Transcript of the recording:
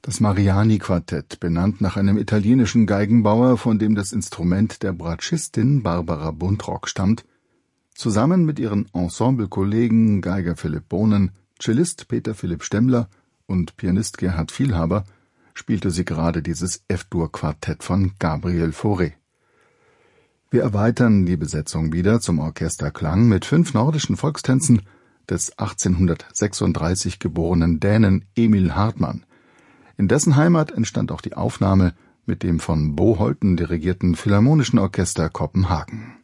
Das Mariani-Quartett, benannt nach einem italienischen Geigenbauer, von dem das Instrument der Bratschistin Barbara Buntrock stammt, zusammen mit ihren Ensemblekollegen Geiger Philipp Bohnen, Cellist Peter Philipp Stemmler und Pianist Gerhard Vielhaber, spielte sie gerade dieses F-Dur-Quartett von Gabriel Fauré. Wir erweitern die Besetzung wieder zum Orchesterklang mit 5 nordischen Volkstänzen des 1836 geborenen Dänen Emil Hartmann. In dessen Heimat entstand auch die Aufnahme mit dem von Bo Holten dirigierten Philharmonischen Orchester Kopenhagen.